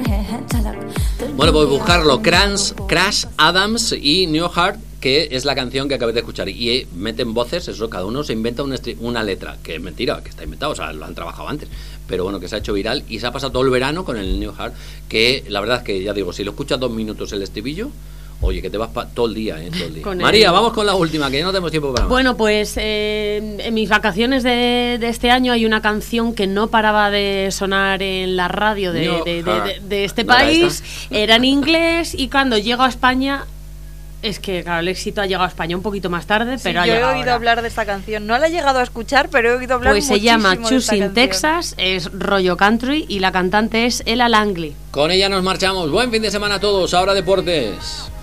Bueno, pues buscarlo, Crash Adams y New Heart, que es la canción que acabé de escuchar, y meten voces, eso, cada uno se inventa una letra, que es mentira, que está inventado, o sea, lo han trabajado antes, pero bueno, que se ha hecho viral y se ha pasado todo el verano con el New Heart, que la verdad es que, ya digo, si lo escuchas 2 minutos el estribillo, oye, que te vas todo el día, todo el día. María, vamos con la última, que no tenemos tiempo para más. Bueno, pues en mis vacaciones de este año hay una canción que no paraba de sonar en la radio de este país, era en inglés, y cuando llego a España... Es que, claro, el éxito ha llegado a España un poquito más tarde, sí, pero ha llegado. Yo he oído hablar de esta canción. No la he llegado a escuchar, pero he oído hablar muchísimo. Pues se llama Choosing Texas, es rollo country, y la cantante es Ella Langley. Con ella nos marchamos. Buen fin de semana a todos. Ahora deportes.